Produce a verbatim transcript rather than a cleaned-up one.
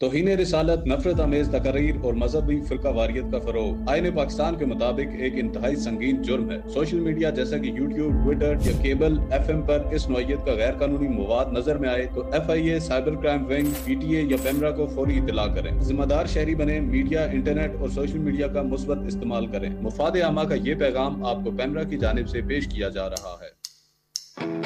तौहीन रिसालत, नफरत अमेज तकरीर और मजहबी फिरका वारियत का फरोग आईन पाकिस्तान के मुताबिक एक इंतहाई संगीन जुर्म है। सोशल मीडिया जैसा कि यूट्यूब, ट्विटर या केबल एफ एम पर इस नौइयत का गैर कानूनी मवाद नजर में आए तो F I A, cyber crime wing, P T A या पेमरा को फौरी इतला करें। जिम्मेदार शहरी बने, मीडिया, इंटरनेट और सोशल मीडिया का मुस्बत इस्तेमाल करें। मुफाद आमा का ये पैगाम आपको पेमरा की जानिब से पेश किया जा रहा है।